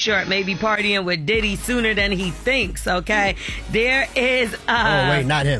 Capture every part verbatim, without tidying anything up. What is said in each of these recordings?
Short may be partying with Diddy sooner than he thinks, okay? There is... Uh, oh, wait, not him.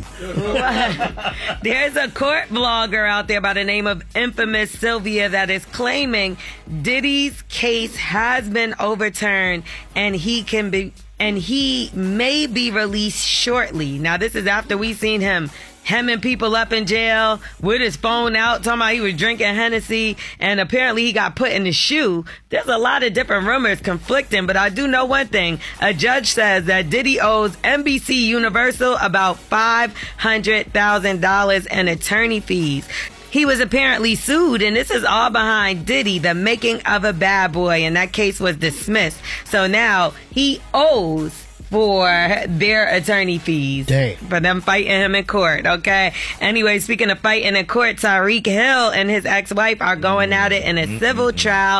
There's a court blogger out there by the name of Infamous Sylvia that is claiming Diddy's case has been overturned and he can be... and he may be released shortly. Now, this is after we seen him hemming people up in jail with his phone out, talking about he was drinking Hennessy, and apparently he got put in the shoe. There's a lot of different rumors conflicting, but I do know one thing. A judge says that Diddy owes N B C Universal about five hundred thousand dollars in attorney fees. He was apparently sued, and this is all behind Diddy, the making of a bad boy, and that case was dismissed. So now he owes for their attorney fees. Dang. For them fighting him in court, okay? Anyway, speaking of fighting in court, Tyreek Hill and his ex-wife are going at it in a mm-hmm. civil trial.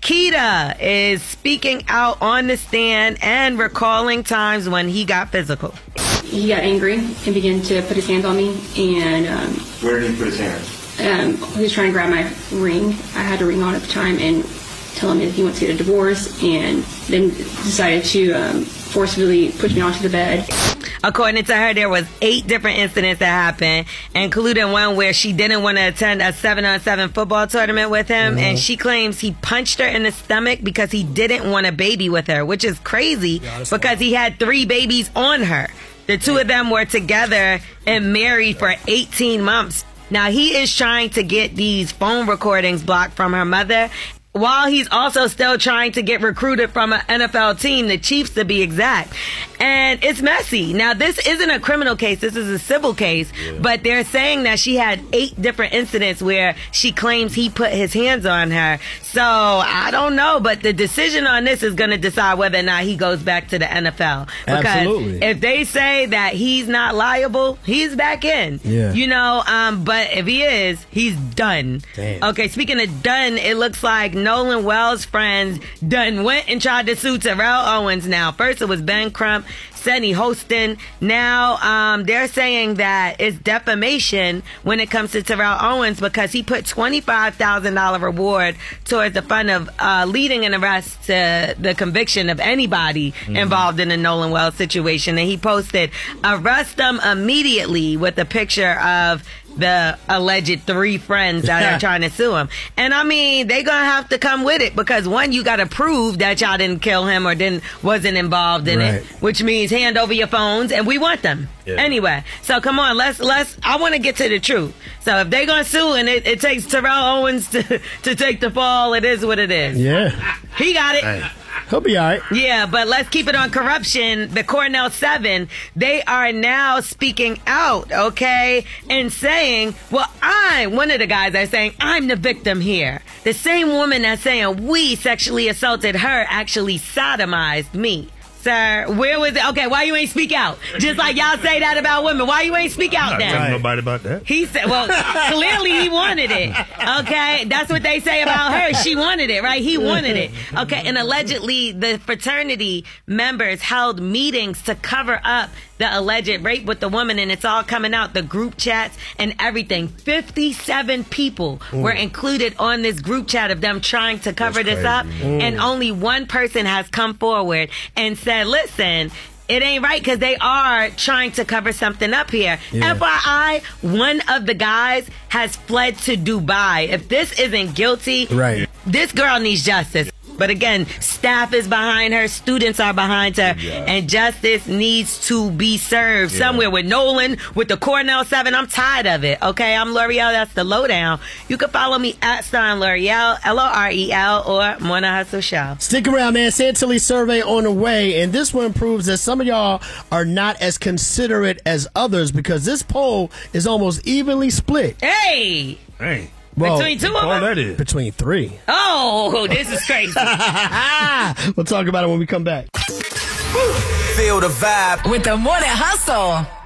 Keita is speaking out on the stand and recalling times when he got physical. He got angry and began to put his hands on me, and... Um, Where did he put his hands? Um, he was trying to grab my ring. I had a ring on at the time, and tell him that he wants to get a divorce, and then decided to um, forcibly push me onto the bed. According to her, there was eight different incidents that happened, including one where she didn't want to attend a seven on seven football tournament with him, mm-hmm. and she claims he punched her in the stomach because he didn't want a baby with her, which is crazy yeah, because he had three babies on her. The two of them were together and married for eighteen months. Now, he is trying to get these phone recordings blocked from her mother, while he's also still trying to get recruited from an N F L team, the Chiefs to be exact. And it's messy. Now, this isn't a criminal case. This is a civil case. Yeah. But they're saying that she had eight different incidents where she claims he put his hands on her. So, I don't know. But the decision on this is going to decide whether or not he goes back to the N F L. Because Absolutely. If they say that he's not liable, he's back in. Yeah. You know, um, but if he is, he's done. Damn. Okay, speaking of done, it looks like Nolan Wells' friends done went and tried to sue Terrell Owens now. First it was Ben Crump, Senny Hostin. Now um, they're saying that it's defamation when it comes to Terrell Owens because he put twenty-five thousand dollars reward towards the fund of uh, leading an arrest to the conviction of anybody mm-hmm. involved in the Nolan Wells situation. And he posted, "Arrest them immediately," with a picture of the alleged three friends that are trying to sue him. And I mean, they gonna have to come with it because one, you gotta prove that y'all didn't kill him or didn't wasn't involved in right. it, which means hand over your phones, and we want them. Yeah. Anyway, so come on, let's let's I want to get to the truth. So if they gonna sue and it, it takes Terrell Owens to to take the fall, it is what it is. Yeah, he got it. Hey. He'll be all right. Yeah, but let's keep it on corruption. The Cornell Seven, they are now speaking out, okay, and saying, well, I'm, one of the guys are saying, I'm the victim here. The same woman that's saying we sexually assaulted her actually sodomized me. Sir, where was it? Okay, why you ain't speak out? Just like y'all say that about women. Why you ain't speak out I'm not then? telling nobody about that. He said, well, clearly he wanted it. Okay, that's what they say about her. She wanted it, right? He wanted it. Okay, and allegedly the fraternity members held meetings to cover up the alleged rape with the woman, and it's all coming out, the group chats and everything. fifty-seven people Ooh. Were included on this group chat of them trying to cover That's this up, Ooh. And only one person has come forward and said, listen, it ain't right because they are trying to cover something up here. Yeah. F Y I, one of the guys has fled to Dubai. If this isn't guilty, right. this girl needs justice. But again, staff is behind her, students are behind her, yeah. and justice needs to be served yeah. somewhere with Nolan, with the Cornell Seven. I'm tired of it, okay? I'm L'Oreal, that's the lowdown. You can follow me at Stein L'Oreal, L O R E L, or Morning Hustle Show. Stick around, man. Santilli survey on the way, and this one proves that some of y'all are not as considerate as others because this poll is almost evenly split. Hey! Hey. Well, between two of them? That is. Between three. Oh, this is crazy. We'll talk about it when we come back. Feel the vibe with the Morning Hustle.